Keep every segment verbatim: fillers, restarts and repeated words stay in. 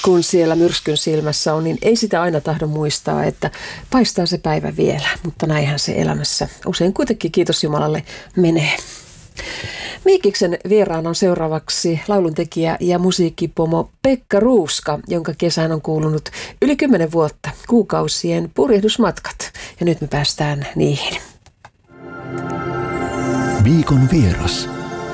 kun siellä myrskyn silmässä on, niin ei sitä aina tahdo muistaa, että paistaa se päivä vielä, mutta näinhän se elämässä usein kuitenkin, kiitos Jumalalle, menee. Miikiksen vieraana on seuraavaksi lauluntekijä ja musiikkipomo Pekka Ruuska, jonka kesään on kuulunut yli kymmenen vuotta kuukausien purjehdusmatkat. Ja nyt me päästään niihin. Viikon vieras.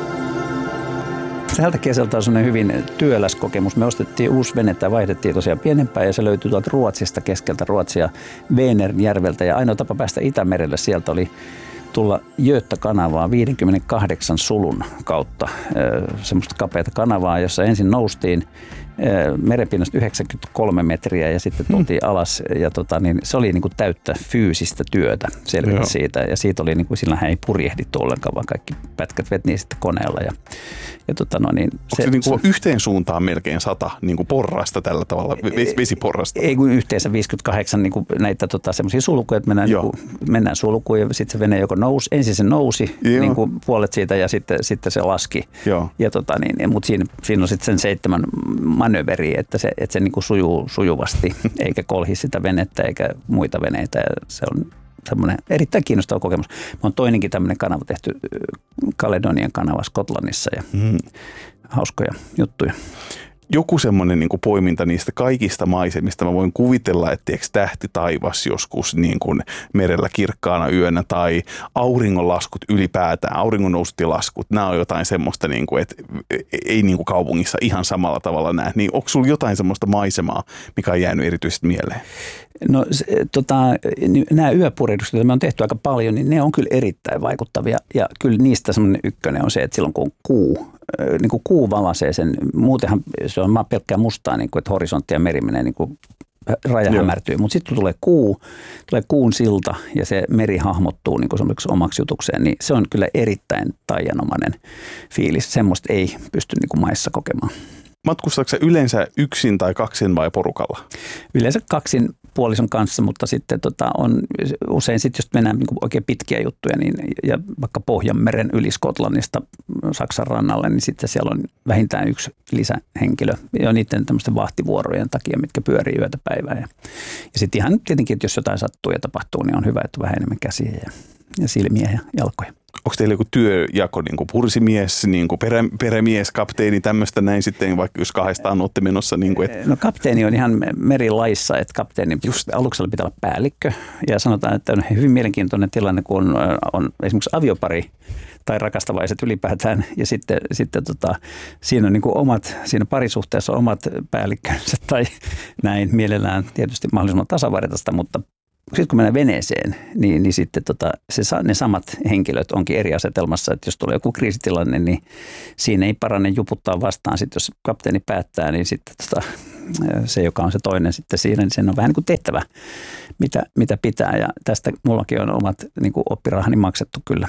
Tältä kesältä on sellainen hyvin työläs kokemus. Me ostettiin uusi vene tai vaihdettiin tosiaan pienempää ja se löytyi tuolta Ruotsista, keskeltä Ruotsia, Vänernjärveltä. Ja ainoa tapa päästä Itämerelle sieltä oli tulla Göta-kanavaa viisikymmentäkahdeksan sulun kautta. Semmoista kapeata kanavaa, jossa ensin noustiin merenpinnasta yhdeksänkymmentäkolme metriä ja sitten tultiin alas. Ja tota, niin se oli niin kuin täyttä fyysistä työtä selvitä siitä. Ja siitä oli, niin kuin, sillähän ei purjehdittu ollenkaan, vaan kaikki pätkät vettiin sitten koneella. Ja, ja tota, no niin, Onko se, se niin kuin yhteen suuntaan melkein sata niin kuin porrasta tällä tavalla, vesiporrasta? Ei kun yhteensä viisikymmentäkahdeksan niin kuin näitä tota, semmoisia sulkuja, että mennään, niin kuin, mennään sulkuun ja sitten se vene joko nousi. Ensin se nousi niin kuin puolet siitä ja sitten, sitten se laski. Ja tota, niin, mutta siinä, siinä on sitten sen seitsemän manöveriä, että se, että se niin kuin sujuu sujuvasti, eikä kolhi sitä venettä eikä muita veneitä. Ja se on semmoinen erittäin kiinnostava kokemus. Mä oon toinenkin tämmöinen kanava tehty, Caledonian kanava Skotlannissa ja mm. hauskoja juttuja. Joku semmoinen niin kuin poiminta niistä kaikista maisemista. Mä voin kuvitella, että tiiäks, tähti taivas joskus niin kuin merellä kirkkaana yönä tai auringonlaskut ylipäätään, auringonnousut ja laskut. Nämä on jotain semmoista, niin kuin, että ei niin kuin kaupungissa ihan samalla tavalla näe. Niin onko sulla jotain semmoista maisemaa, mikä on jäänyt erityisesti mieleen? No se, tota, nämä yöpurjehdukset, joita me on tehty aika paljon, niin ne on kyllä erittäin vaikuttavia. Ja kyllä niistä semmoinen ykkönen on se, että silloin kun on kuu, niin kuin kuu valaisee sen, muutenhan se on pelkkää mustaa, niin kuin, että horisontti ja meri menee, niin kuin raja Joo. hämärtyy. Mutta sitten kun tulee kuu, tulee kuun silta ja se meri hahmottuu niin kuin omaksi jutukseen, niin se on kyllä erittäin taianomainen fiilis. Semmoista ei pysty niin kuin maissa kokemaan. Matkustaako sä yleensä yksin tai kaksin vai porukalla? Yleensä kaksin puolison kanssa, mutta sitten tota, on usein sitten, jos mennään niin kuin oikein pitkiä juttuja, niin, ja vaikka Pohjanmeren yli Skotlannista Saksan rannalle, niin sitten siellä on vähintään yksi lisähenkilö jo niiden tämmöisten vahtivuorojen takia, mitkä pyörii yötä päivää. Ja, ja sitten ihan tietenkin, että jos jotain sattuu ja tapahtuu, niin on hyvä, että on vähän enemmän käsiä ja, ja silmiä ja jalkoja. Onko teillä joku työjako, niin kuin pursimies, niin kuin perä, perämies, kapteeni, tämmöistä näin sitten, vaikka jos kahdestaan olette menossa? Niin kuin, et... No kapteeni on ihan merilaissa, että kapteeni just aluksella pitää olla päällikkö. Ja sanotaan, että on hyvin mielenkiintoinen tilanne, kun on, on esimerkiksi aviopari tai rakastavaiset ylipäätään. Ja sitten, sitten tota, siinä on niin kuin omat, siinä parisuhteessa omat päällikkönsä tai näin mielellään tietysti mahdollisimman tasavartaista, mutta sitten kun mennään veneeseen, niin, niin sitten tota, se, ne samat henkilöt onkin eri asetelmassa, että jos tulee joku kriisitilanne, niin siinä ei parane juputtaa vastaan. Sitten jos kapteeni päättää, niin sitten tota, se, joka on se toinen sitten siinä, niin sen on vähän niin kuin tehtävä, mitä, mitä pitää. Ja tästä mullakin on omat niin kuin oppirahani maksettu kyllä.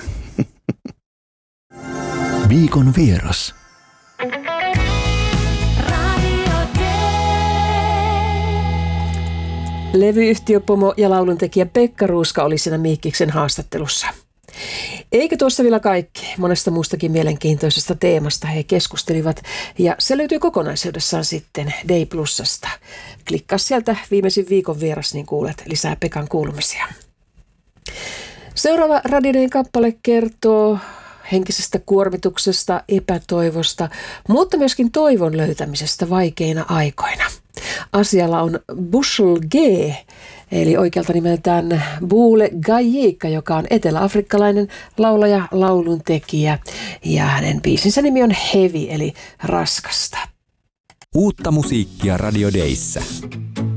Viikon vieras. Levyyhtiöpomo ja lauluntekijä Pekka Ruuska oli siinä Miikiksen haastattelussa. Eikö tuossa vielä kaikki? Monesta muustakin mielenkiintoisesta teemasta he keskustelivat ja se löytyy kokonaisuudessaan sitten Day Plusasta. Klikkaa sieltä viimeisin viikon vieras, niin kuulet lisää Pekan kuulumisia. Seuraava radioiden kappale kertoo henkisestä kuormituksesta, epätoivosta, mutta myöskin toivon löytämisestä vaikeina aikoina. Asialla on Bushel G, eli oikealta nimeltään Buule Gajika, joka on eteläafrikkalainen laulaja, lauluntekijä, ja hänen biisinsä nimi on Heavy, eli raskasta. Uutta musiikkia Radio Dayssä.